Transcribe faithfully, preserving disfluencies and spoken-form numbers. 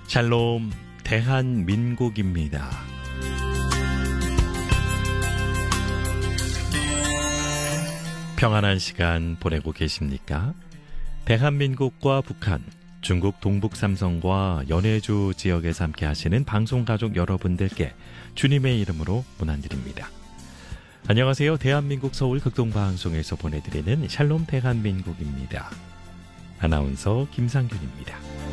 샬롬 대한민국입니다. 평안한 시간 보내고 계십니까? 대한민국과 북한, 중국 동북 삼성과 연해주 지역에서 함께 하시는 방송가족 여러분들께 주님의 이름으로 문안드립니다. 안녕하세요. 대한민국 서울 극동방송에서 보내드리는 샬롬 대한민국입니다. 아나운서 김상균입니다.